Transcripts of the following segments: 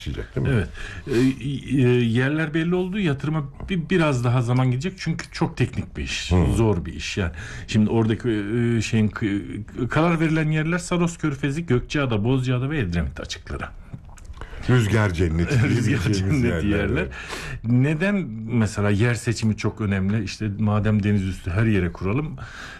değil mi? Evet. Yerler belli oldu. Yatırıma biraz daha zaman gidecek. Çünkü çok teknik bir iş. Zor bir iş yani. Şimdi oradaki karar verilen yerler Saros Körfezi, Gökçeada, Bozcaada ve Edremit açıkları. Rüzgar cenneti. Rüzgar cenneti yerler. Evet. Neden mesela yer seçimi çok önemli? İşte madem deniz üstü her yere kuralım.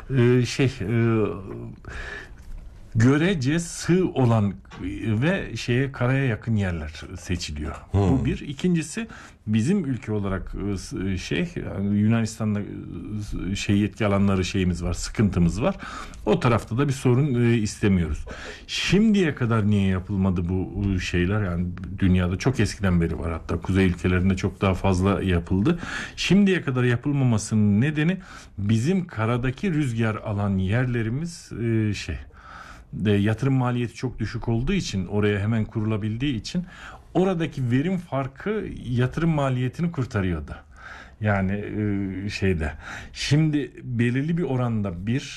Görece sığ olan ve karaya yakın yerler seçiliyor. Bu bir. İkincisi, bizim ülke olarak yani Yunanistan'da yetki alanları şeyimiz var, sıkıntımız var. O tarafta da bir sorun istemiyoruz. Şimdiye kadar niye yapılmadı bu şeyler? Yani dünyada çok eskiden beri var. Hatta kuzey ülkelerinde çok daha fazla yapıldı. Şimdiye kadar yapılmamasının nedeni bizim karadaki rüzgar alan yerlerimiz yatırım maliyeti çok düşük olduğu için, oraya hemen kurulabildiği için oradaki verim farkı yatırım maliyetini kurtarıyordu. Yani şimdi belirli bir oranda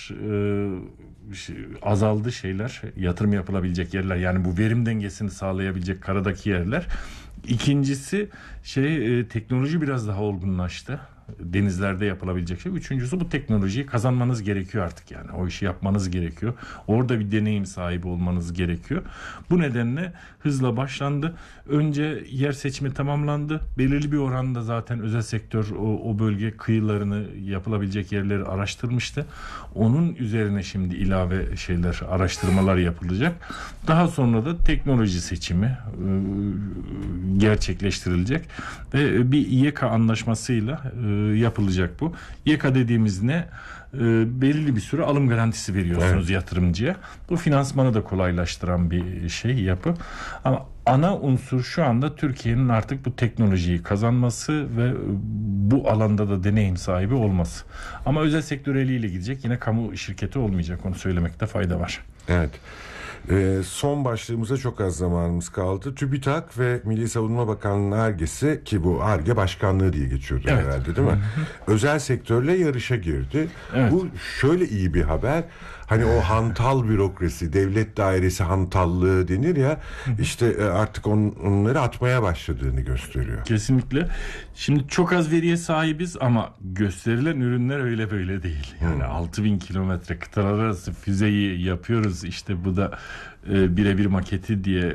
azaldı yatırım yapılabilecek yerler, yani bu verim dengesini sağlayabilecek karadaki yerler. İkincisi teknoloji biraz daha olgunlaştı. Denizlerde yapılabilecek şey. Üçüncüsü, bu teknolojiyi kazanmanız gerekiyor artık yani. O işi yapmanız gerekiyor. Orada bir deneyim sahibi olmanız gerekiyor. Bu nedenle hızla başlandı. Önce yer seçimi tamamlandı. Belirli bir oranda zaten özel sektör o bölge kıyılarını, yapılabilecek yerleri araştırmıştı. Onun üzerine şimdi ilave araştırmalar yapılacak. Daha sonra da teknoloji seçimi gerçekleştirilecek ve bir İYK anlaşmasıyla yapılacak bu. İYK dediğimiz ne? Belirli bir süre alım garantisi veriyorsunuz yatırımcıya. Bu finansmanı da kolaylaştıran bir yapı. Ama ana unsur şu anda Türkiye'nin artık bu teknolojiyi kazanması ve bu alanda da deneyim sahibi olması. Ama özel sektör eliyle gidecek. Yine kamu şirketi olmayacak. Onu söylemekte fayda var. Evet. Son başlığımıza çok az zamanımız kaldı. TÜBİTAK ve Milli Savunma Bakanlığı'nın Ar-Ge'si, ki bu Ar-Ge Başkanlığı diye geçiyordu herhalde, değil mi? Özel sektörle yarışa girdi. Evet. Bu şöyle iyi bir haber. Hani o hantal bürokrasi, devlet dairesi hantallığı denir ya, işte artık onları atmaya başladığını gösteriyor. Kesinlikle. Şimdi çok az veriye sahibiz ama gösterilen ürünler öyle böyle değil. Yani 6000 kilometre kıtalar arası füzeyi yapıyoruz. İşte bu da birebir maketi diye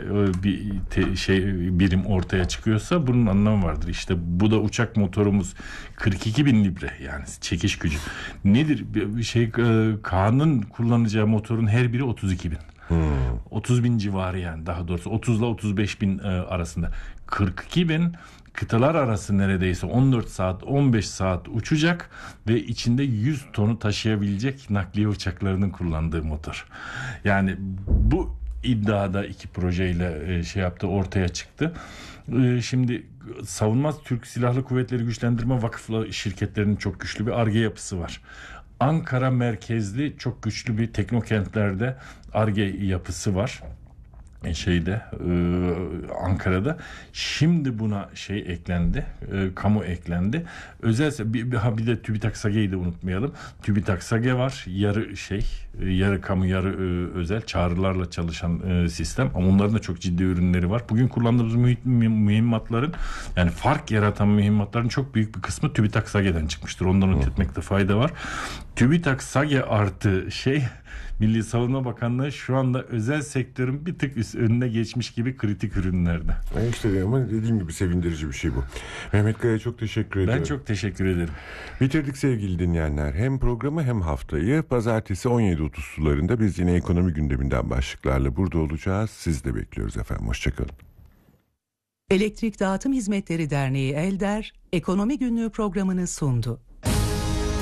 birim ortaya çıkıyorsa bunun anlamı vardır. İşte bu da uçak motorumuz 42.000 libre, yani çekiş gücü. Nedir? Kaan'ın kullanacağı motorun her biri 32.000. 30.000 civarı, yani daha doğrusu 30 ile 35.000 arasında. 42.000 kıtalar arası neredeyse 14 saat 15 saat uçacak ve içinde 100 tonu taşıyabilecek nakliye uçaklarının kullandığı motor. Yani bu iddiada iki projeyle ortaya çıktı. Şimdi Türk Silahlı Kuvvetleri Güçlendirme Vakıflı şirketlerinin çok güçlü bir Ar-Ge yapısı var. Ankara merkezli çok güçlü bir teknokentlerde Ar-Ge yapısı var. Ankara'da. Şimdi buna eklendi, kamu eklendi. Özel bir de TÜBİTAK SAGE'yi de unutmayalım. TÜBİTAK SAGE var. Yarı kamu, yarı özel çağrılarla çalışan sistem. Ama onların da çok ciddi ürünleri var. Bugün kullandığımız mühimmatların, yani fark yaratan mühimmatların çok büyük bir kısmı TÜBİTAK SAGE'den çıkmıştır. Ondan not etmekte fayda var. TÜBİTAK SAGE artı Milli Savunma Bakanlığı şu anda özel sektörün bir tık önüne geçmiş gibi kritik ürünlerde. İşte ama dediğim gibi sevindirici bir şey bu. Mehmet Kaya, çok teşekkür ederim. Ben çok teşekkür ederim. Bitirdik sevgili dinleyenler. Hem programı hem haftayı. Pazartesi 17.30 sularında biz yine ekonomi gündeminden başlıklarla burada olacağız. Sizi de bekliyoruz efendim. Hoşçakalın. Elektrik Dağıtım Hizmetleri Derneği ELDER, Ekonomi Günlüğü programını sundu.